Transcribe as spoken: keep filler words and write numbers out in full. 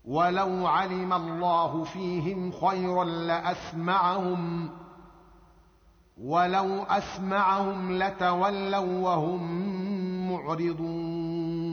ولو علم الله فيهم خيرا لاسمعهم ولو اسمعهم لتولوا وهم معرضون